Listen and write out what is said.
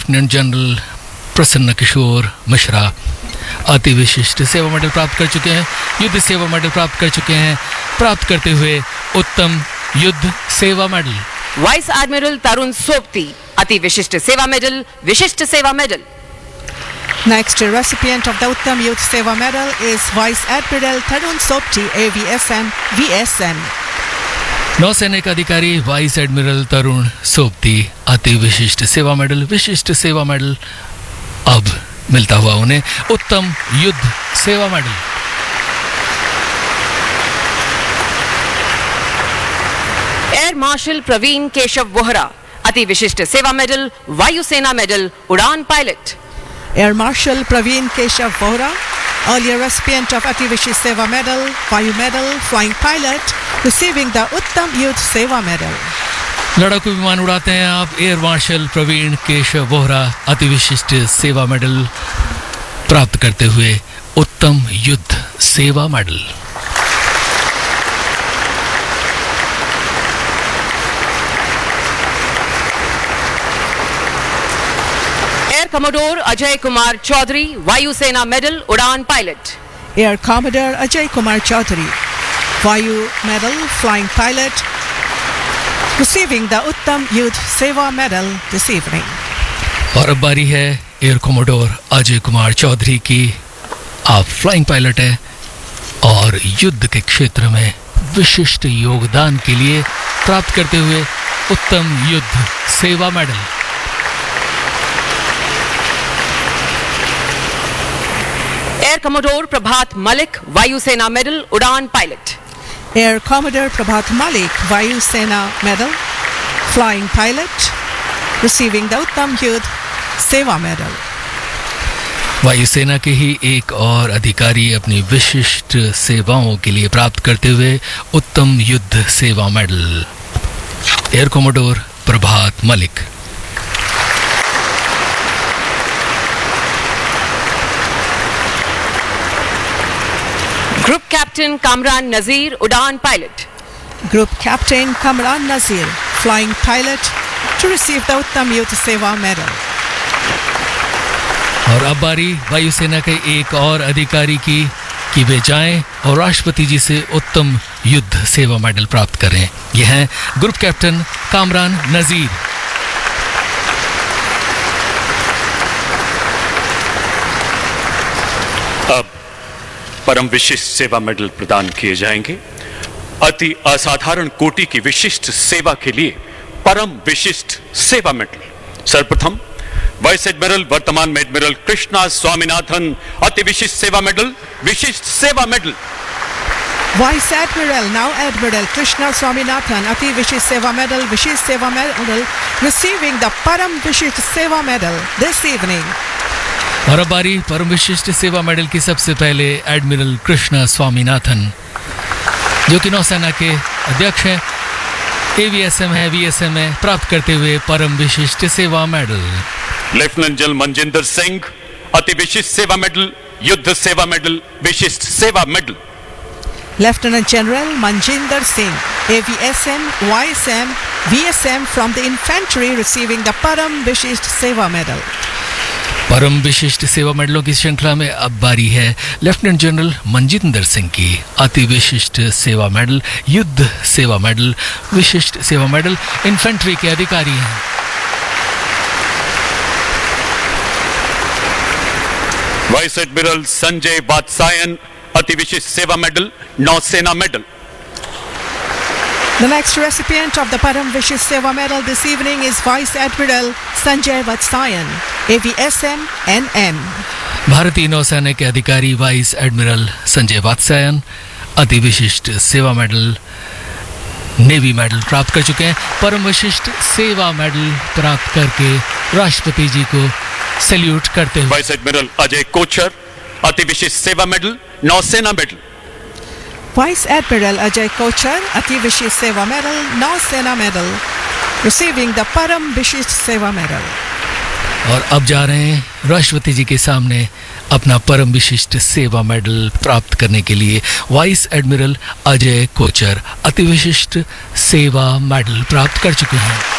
Lieutenant general प्रसन्न किशोर मिश्रा अति विशिष्ट सेवा मेडल प्राप्त कर चुके हैं, युद्ध सेवा मेडल प्राप्त कर चुके हैं, प्राप्त करते हुए उत्तम युद्ध सेवा मेडल। वाइस एडमिरल तरुण सोपती अति विशिष्ट सेवा मेडल, विशिष्ट सेवा medal. Next recipient of the Uttam Youth Seva Medal is Vice Admiral Tarun Sopti, AVSM, VSM. नौसैनिक अधिकारी वाइस एडमिरल तरुण सोपती अति विशिष्ट सेवा मेडल, विशिष्ट सेवा मेडल। अब मिलता हुआ उन्हें उत्तम युद्ध सेवा medal. Air marshal Praveen Keshav Vohra अति विशिष्ट सेवा मेडल, वायुसेना मेडल, उड़ान pilot. Air Marshal Praveen Keshav Vohra, earlier recipient of Ati Vishist Seva Medal, Vayu Medal, Flying Pilot, receiving the Uttam Youth Seva Medal. लड़ाकू विमान उड़ाते हैं आप एयर मार्शल प्रवीण केशव वोहरा अति विशिष्ट सेवा मेडल प्राप्त करते हुए उत्तम युद्ध सेवा मेडल। कमोडोर अजय कुमार चौधरी, वायुसेना मेडल, उड़ान pilot. Air Commodore Ajay Kumar Chaudhary, Vayu Medal, Flying Pilot, receiving the Uttam Youth Seva Medal this evening. और अब बारी है एयर कमोडोर अजय कुमार चौधरी की। आप फ्लाइंग पायलट हैं और युद्ध के क्षेत्र में विशिष्ट योगदान के लिए प्राप्त करते हुए उत्तम युद्ध सेवा मेडल। एयर कमोडोर प्रभात मलिक, वायुसेना मेडल, उड़ान pilot. Air Commodore Prabhat Malik, Vayu Sena Medal, Flying Pilot, receiving the Uttam Youth Seva Medal. वायुसेना के ही एक और अधिकारी अपनी विशिष्ट सेवाओं के लिए प्राप्त करते हुए उत्तम युद्ध सेवा मेडल। एयर कमोडोर प्रभात मलिक। ग्रुप कैप्टन कामरान नजीर, उड़ान pilot. Group Captain Kamran Nazir, Flying Pilot, to receive the Uttam Youth Seva Medal. और अब बारी वायुसेना के एक और अधिकारी की कि वे जाएं और राष्ट्रपति जी से उत्तम युद्ध सेवा मेडल प्राप्त करें। यह हैं ग्रुप कैप्टन कामरान नजीर। अब परम विशिष्ट सेवा मेडल प्रदान किए जाएंगे। अति असाधारण कोटि की विशिष्ट सेवा के लिए परम विशिष्ट सेवा मेडल। सर्वप्रथम वाइस एडमिरल वर्तमान में एडमिरल कृष्णा स्वामीनाथन अति विशिष्ट सेवा मेडल, विशिष्ट सेवा medal. Vice Admiral, now Admiral Krishna Swaminathan, Ati Vishist Seva Medal, Vishist Seva Medal, receiving the Param Vishist Seva Medal this evening. और अब बारी परम विशिष्ट सेवा मेडल की सबसे पहले एडमिरल कृष्णा स्वामीनाथन, जो कि नौसेना के अध्यक्ष हैं, एवीएसएम है, वीएसएम है, प्राप्त करते हुए परम विशिष्ट सेवा medal. Lieutenant general Manjinder Singh अति विशिष्ट सेवा मेडल, युद्ध सेवा मेडल, विशिष्ट सेवा medal. Lieutenant General Manjinder Singh, AVSM, YSM, VSM from the infantry, receiving the Param Vishist Seva Medal. परम विशिष्ट सेवा मेडलों की श्रृंखला में अब बारी है लेफ्टिनेंट जनरल मनजिंदर सिंह की। अति विशिष्ट सेवा मेडल, युद्ध सेवा मेडल, विशिष्ट सेवा मेडल, इन्फेंट्री के अधिकारी हैं। वाइस एडमिरल संजय वात्सायन अति विशिष्ट सेवा मेडल, नौसेना medal. The next recipient of the Param Vishist Seva Medal this evening is Vice Admiral Sanjay Vatsayan, AVSM NM. भारतीय नौसेना के अधिकारी वाइस एडमिरल संजय वात्सायन अति विशिष्ट सेवा मेडल, नेवी मेडल प्राप्त कर चुके हैं। परम विशिष्ट सेवा मेडल प्राप्त करके राष्ट्रपति जी को सैल्यूट करते हुए वाइस एडमिरल अजय कोचर अति विशिष्ट सेवा मेडल, नौसेना medal. Vice Admiral Ajay Kochar, Ati Vishist Seva Medal, Nausena Medal, receiving the Param Vishist Seva Medal. और अब जा रहे हैं राष्ट्रपति जी के सामने अपना परम विशिष्ट सेवा मेडल प्राप्त करने के लिए। वाइस एडमिरल अजय कोचर अति विशिष्ट सेवा मेडल प्राप्त कर चुके हैं।